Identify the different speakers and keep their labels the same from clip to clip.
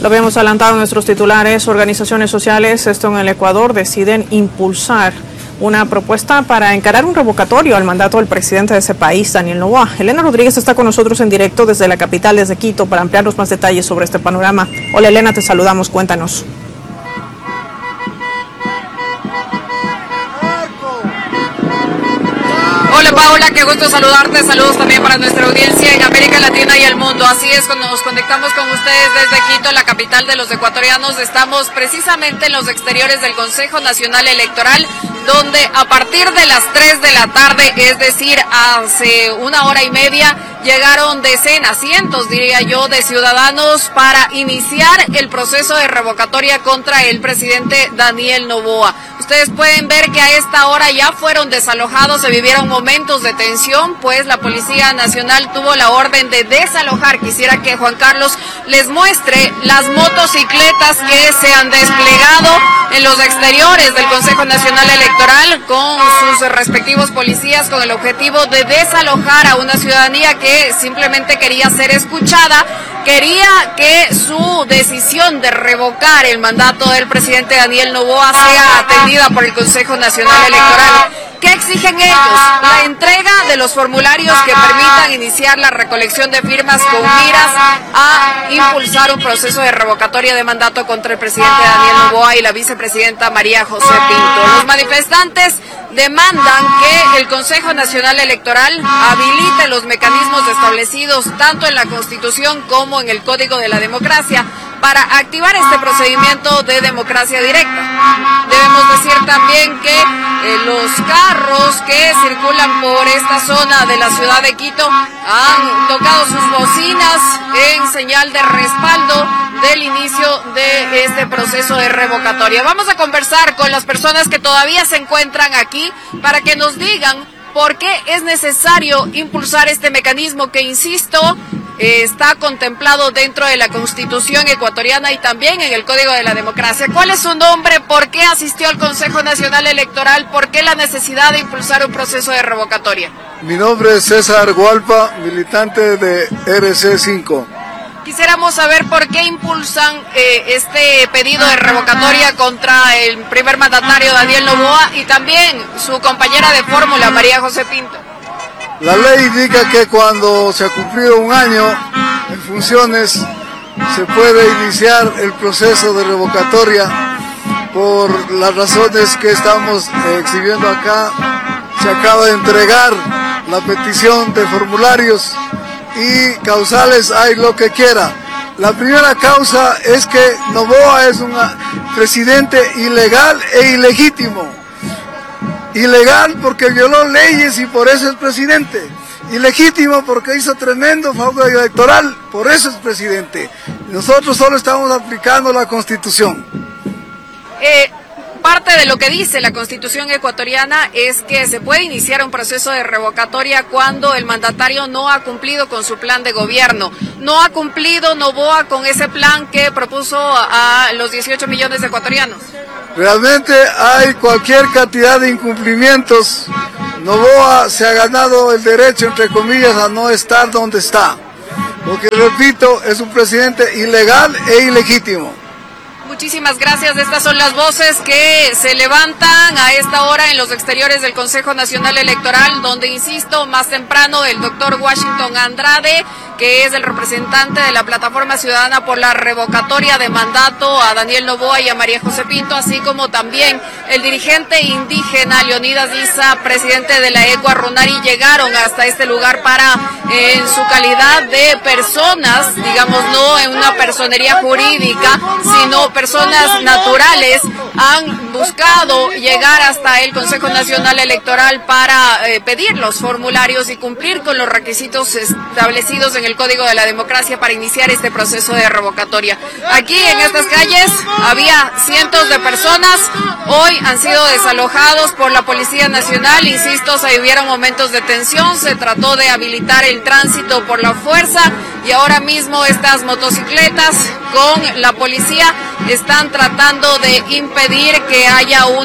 Speaker 1: Lo habíamos adelantado en nuestros titulares. Organizaciones sociales, esto en el Ecuador, deciden impulsar una propuesta para encarar un revocatorio al mandato del presidente de ese país, Daniel Noboa. Elena Rodríguez está con nosotros en directo desde la capital, desde Quito, para ampliarnos más detalles sobre este panorama. Hola Elena, te saludamos, cuéntanos.
Speaker 2: Hola Paula, qué gusto saludarte, saludos también para nuestra audiencia en América Latina y el mundo. Así es, cuando nos conectamos con ustedes desde Quito, la capital de los ecuatorianos, estamos precisamente en los exteriores del Consejo Nacional Electoral, donde a partir de las 3 de la tarde, es decir, hace una hora y media, llegaron decenas, cientos diría yo, de ciudadanos para iniciar el proceso de revocatoria contra el presidente Daniel Noboa. Ustedes pueden ver que a esta hora ya fueron desalojados, se vivieron momentos de tensión, pues la Policía Nacional tuvo la orden de desalojar. Quisiera que Juan Carlos les muestre las motocicletas que se han desplegado en los exteriores del Consejo Nacional Electoral con sus respectivos policías, con el objetivo de desalojar a una ciudadanía que simplemente quería ser escuchada, quería que su decisión de revocar el mandato del presidente Daniel Noboa sea atendida por el Consejo Nacional Electoral. ¿Qué exigen ellos? La entrega de los formularios que permitan iniciar la recolección de firmas con miras a impulsar un proceso de revocatoria de mandato contra el presidente Daniel Noboa y la vicepresidenta María José Pinto. Los manifestantes demandan que el Consejo Nacional Electoral habilite los mecanismos establecidos tanto en la Constitución como en el Código de la Democracia para activar este procedimiento de democracia directa. Debemos decir también que los carros que circulan por esta zona de la ciudad de Quito han tocado sus bocinas en señal de respaldo del inicio de este proceso de revocatoria. Vamos a conversar con las personas que todavía se encuentran aquí para que nos digan por qué es necesario impulsar este mecanismo que, insisto, está contemplado dentro de la Constitución ecuatoriana y también en el Código de la Democracia. ¿Cuál es su nombre? ¿Por qué asistió al Consejo Nacional Electoral? ¿Por qué la necesidad de impulsar un proceso de revocatoria?
Speaker 3: Mi nombre es César Gualpa, militante de RC5.
Speaker 2: Quisiéramos saber por qué impulsan este pedido de revocatoria contra el primer mandatario Daniel Noboa y también su compañera de fórmula, María José Pinto.
Speaker 3: La ley indica que cuando se ha cumplido un año en funciones se puede iniciar el proceso de revocatoria. Por las razones que estamos exhibiendo acá, se acaba de entregar la petición de formularios y causales hay lo que quiera. La primera causa es que Noboa es un presidente ilegal e ilegítimo. Ilegal porque violó leyes y por eso es presidente. Ilegítimo porque hizo tremendo fraude electoral, por eso es presidente. Nosotros solo estamos aplicando la Constitución.
Speaker 2: Parte de lo que dice la Constitución ecuatoriana es que se puede iniciar un proceso de revocatoria cuando el mandatario no ha cumplido con su plan de gobierno. No ha cumplido Noboa con ese plan que propuso a los 18 millones de ecuatorianos.
Speaker 3: Realmente hay cualquier cantidad de incumplimientos. Noboa se ha ganado el derecho, entre comillas, a no estar donde está. Porque, repito, es un presidente ilegal e ilegítimo.
Speaker 2: Muchísimas gracias. Estas son las voces que se levantan a esta hora en los exteriores del Consejo Nacional Electoral, donde, insisto, más temprano el doctor Washington Andrade, que es el representante de la Plataforma Ciudadana por la Revocatoria de Mandato a Daniel Noboa y a María José Pinto, así como también el dirigente indígena Leonidas Issa, presidente de la ECUA Runari, llegaron hasta este lugar para, en su calidad de personas, digamos, no en una personería jurídica, sino personas naturales, han buscado llegar hasta el Consejo Nacional Electoral para pedir los formularios y cumplir con los requisitos establecidos en el Código de la Democracia para iniciar este proceso de revocatoria. Aquí en estas calles había cientos de personas, hoy han sido desalojados por la Policía Nacional, insisto, se vivieron momentos de tensión, se trató de habilitar el tránsito por la fuerza y ahora mismo estas motocicletas con la policía están tratando de impedir que haya un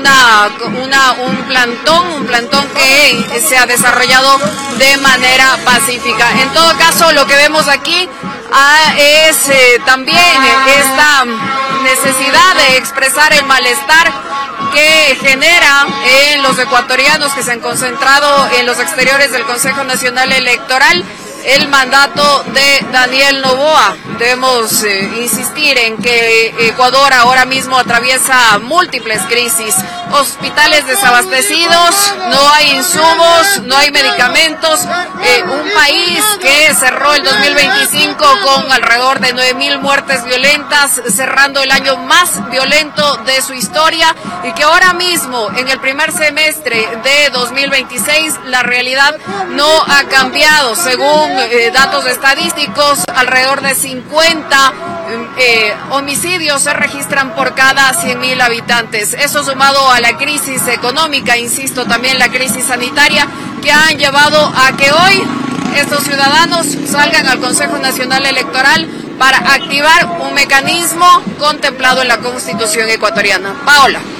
Speaker 2: plantón que se ha desarrollado de manera pacífica. En todo caso, lo que vemos aquí es también esta necesidad de expresar el malestar que genera en los ecuatorianos que se han concentrado en los exteriores del Consejo Nacional Electoral el mandato de Daniel Noboa. Debemos insistir en que Ecuador ahora mismo atraviesa múltiples crisis, hospitales desabastecidos, no hay insumos, no hay medicamentos, un país que cerró el 2025 con alrededor de 9.000 muertes violentas, cerrando el año más violento de su historia, y que ahora mismo en el primer semestre de 2026 la realidad no ha cambiado. Según datos estadísticos, alrededor de 50 homicidios se registran por cada 100.000 habitantes. Eso sumado a la crisis económica, insisto, también la crisis sanitaria, que han llevado a que hoy estos ciudadanos salgan al Consejo Nacional Electoral para activar un mecanismo contemplado en la Constitución ecuatoriana. Paola.